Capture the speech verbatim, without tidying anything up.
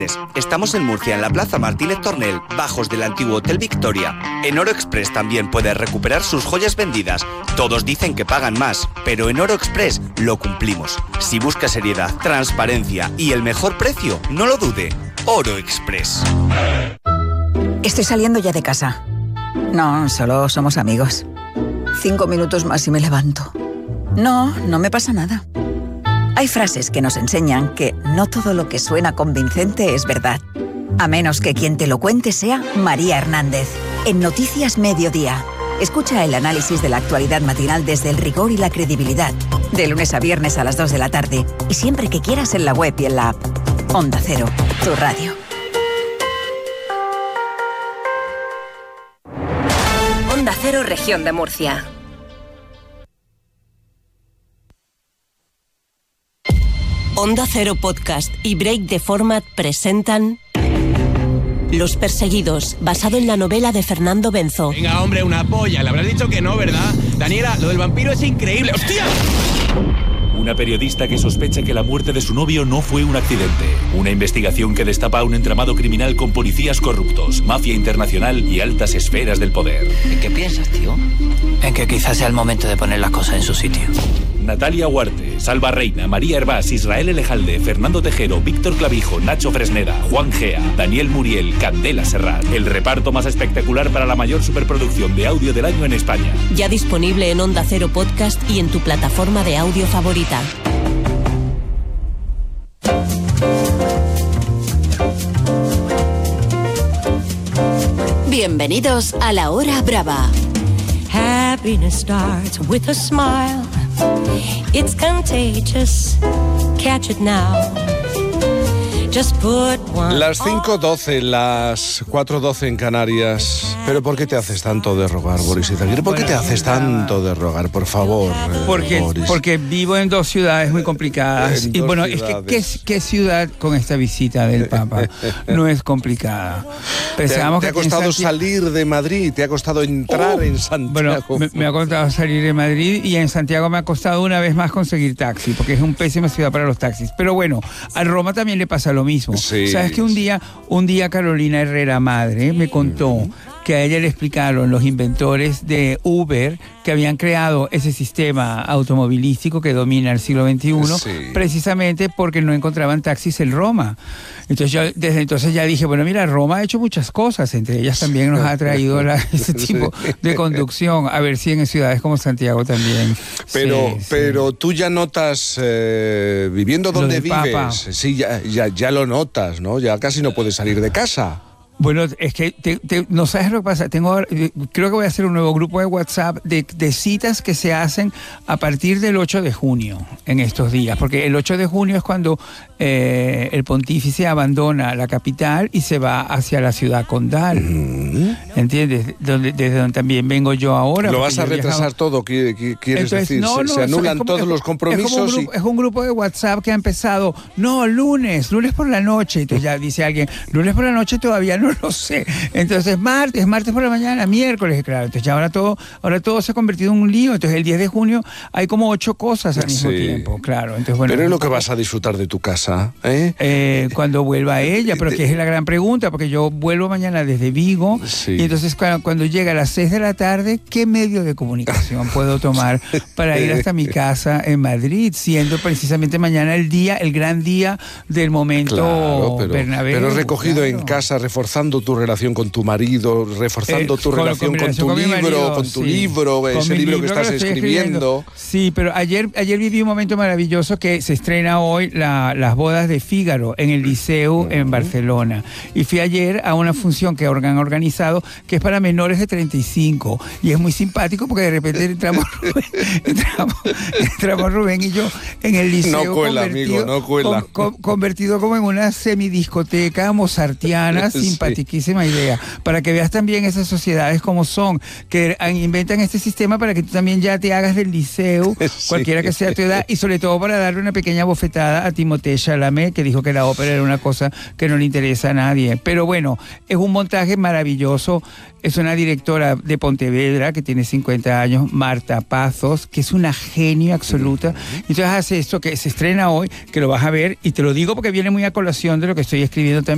Estamos en Murcia, en la Plaza Martínez Tornel, bajos del antiguo Hotel Victoria. En Oro Express también puedes recuperar sus joyas vendidas. Todos dicen que pagan más, pero en Oro Express lo cumplimos. Si busca seriedad, transparencia y el mejor precio, no lo dude. Oro Express. Estoy saliendo ya de casa. No, solo somos amigos. Cinco minutos más y me levanto. No, no me pasa nada. Hay frases que nos enseñan que no todo lo que suena convincente es verdad. A menos que quien te lo cuente sea María Hernández. En Noticias Mediodía. Escucha el análisis de la actualidad matinal desde el rigor y la credibilidad. De lunes a viernes a las dos de la tarde. Y siempre que quieras en la web y en la app. Onda Cero, tu radio. Onda Cero, Región de Murcia. Onda Cero Podcast y Break the Format presentan Los Perseguidos, basado en la novela de Fernando Benzo. Venga, hombre, una polla. Le habrás dicho que no, ¿verdad? Daniela, lo del vampiro es increíble. ¡Hostia! Una periodista que sospecha que la muerte de su novio no fue un accidente. Una investigación que destapa un entramado criminal con policías corruptos, mafia internacional y altas esferas del poder. ¿En qué piensas, tío? En que quizás sea el momento de poner las cosas en su sitio. Natalia Huarte, Salva Reina, María Hervás, Israel Elejalde, Fernando Tejero, Víctor Clavijo, Nacho Fresneda, Juan Gea, Daniel Muriel, Candela Serrat. El reparto más espectacular para la mayor superproducción de audio del año en España. Ya disponible en Onda Cero Podcast y en tu plataforma de audio favorita. Bienvenidos a La Hora Brava. Happiness starts with a smile. It's contagious. Catch it now. Just put one. Las cinco doce, las cuatro doce en Canarias. ¿Pero por qué te haces tanto de rogar, Boris Izaguirre? ¿Por qué te haces tanto de rogar, por favor, porque, Boris? Porque vivo en dos ciudades muy complicadas. En y dos bueno, ciudades. es que ¿qué, qué ciudad con esta visita del Papa no es complicada? Pensábamos te, te que ha costado Santiago... salir de Madrid, te ha costado entrar uh, en Santiago. Bueno, me, me ha costado salir de Madrid y en Santiago me ha costado una vez más conseguir taxi, porque es una pésima ciudad para los taxis. Pero bueno, a Roma también le pasa lo mismo. Sí, ¿Sabes que un día, un día Carolina Herrera, madre, me contó mm. que a ella le explicaron los inventores de Uber que habían creado ese sistema automovilístico que domina el siglo veintiuno, sí. precisamente porque no encontraban taxis en Roma. Entonces yo desde entonces ya dije, bueno, mira, Roma ha hecho muchas cosas, entre ellas también nos ha traído la, ese tipo de conducción, a ver si en ciudades como Santiago también. Pero, sí, pero sí. tú ya notas, eh, viviendo donde vives, Papa. sí, ya, ya, ya lo notas, ¿no? Ya casi no puedes salir de casa. Bueno, es que te, te, no sabes lo que pasa. Tengo, creo que voy a hacer un nuevo grupo de WhatsApp de, de citas que se hacen a partir del ocho de junio en estos días, porque el ocho de junio es cuando eh, el pontífice abandona la capital y se va hacia la ciudad condal. Mm-hmm. ¿Entiendes? Donde, desde donde también vengo yo ahora. ¿Lo vas a retrasar todo? ¿Quieres Entonces, decir? No, no, se, se anulan como, todos es, los compromisos. Es, un grupo, y... es un grupo de WhatsApp que ha empezado, no, lunes, lunes por la noche. Entonces ya dice alguien, lunes por la noche todavía no lo sé. Entonces martes, martes por la mañana, miércoles, claro. Entonces ya ahora todo, ahora todo se ha convertido en un lío. Entonces el diez de junio hay como ocho cosas al mismo sí. tiempo, claro. Entonces, bueno, pero es lo que vas a disfrutar de tu casa, ¿eh? Eh, cuando vuelva ella, pero que es la gran pregunta, porque yo vuelvo mañana desde Vigo, sí. y entonces cuando, cuando llega a las seis de la tarde, ¿qué medio de comunicación puedo tomar para ir hasta mi casa en Madrid, siendo precisamente mañana el día, el gran día del momento claro, pero, Bernabéu? Pero recogido claro. en casa, reforzando tu relación con tu marido, reforzando eh, tu con, relación con, con tu con libro, marido, con tu sí. libro, con ese libro, libro que estás que escribiendo. escribiendo. Sí, pero ayer, ayer viví un momento maravilloso que se estrena hoy la, las bodas de Fígaro en el Liceu uh-huh. en Barcelona. Y fui ayer a una función que han organizado que es para menores de treinta y cinco. Y es muy simpático porque de repente entramos Rubén, entramos, entramos Rubén y yo en el Liceu. No cuela, amigo, no cuela. Con, con, convertido como en una semidiscoteca mozartiana, sí. simpatiquísima idea. Para que veas también esas sociedades como son, que inventan este sistema para que tú también ya te hagas del Liceu, sí. cualquiera que sea tu edad, y sobre todo para darle una pequeña bofetada a Timothée Chalamet, que dijo que la ópera era una cosa que no le interesa a nadie. Pero bueno, es un montaje maravilloso. Es una directora de Pontevedra que tiene cincuenta años, Marta Pazos, que es una genio absoluta. Uh-huh. Entonces hace esto que se estrena hoy, que lo vas a ver, y te lo digo porque viene muy a colación de lo que estoy escribiendo también.